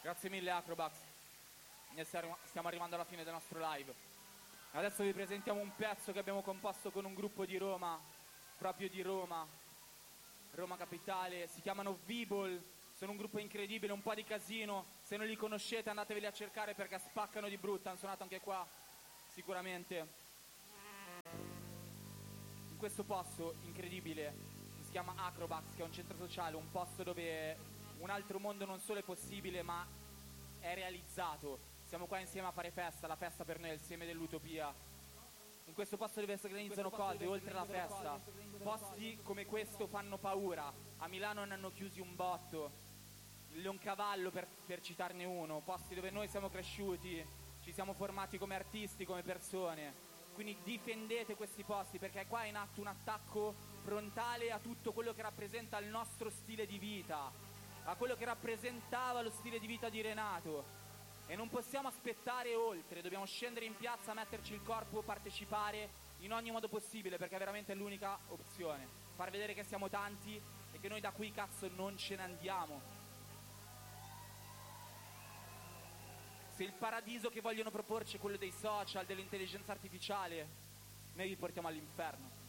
Grazie mille Acrobax. Stiamo arrivando alla fine del nostro live. Adesso vi presentiamo un pezzo che abbiamo composto con un gruppo di Roma, proprio di Roma, Roma Capitale. Si chiamano V-Ball, sono un gruppo incredibile, un po' di casino. Se non li conoscete andateveli a cercare perché spaccano di brutta. Hanno suonato anche qua, sicuramente. In questo posto incredibile, si chiama Acrobax, che è un centro sociale, un posto dove un altro mondo non solo è possibile ma è realizzato. Siamo qua insieme a fare festa, la festa per noi è il seme dell'utopia. In questo posto dove si organizzano cose, oltre alla festa, posti come questo fanno paura. A Milano ne hanno chiusi un botto, il Leoncavallo per citarne uno, posti dove noi siamo cresciuti, ci siamo formati come artisti, come persone. Quindi difendete questi posti perché qua è in atto un attacco frontale a tutto quello che rappresenta il nostro stile di vita, a quello che rappresentava lo stile di vita di Renato. E non possiamo aspettare oltre, dobbiamo scendere in piazza, metterci il corpo, partecipare in ogni modo possibile perché veramente è l'unica opzione. Far vedere che siamo tanti e che noi da qui cazzo non ce ne andiamo. Se il paradiso che vogliono proporci è quello dei social, dell'intelligenza artificiale, noi vi portiamo all'inferno.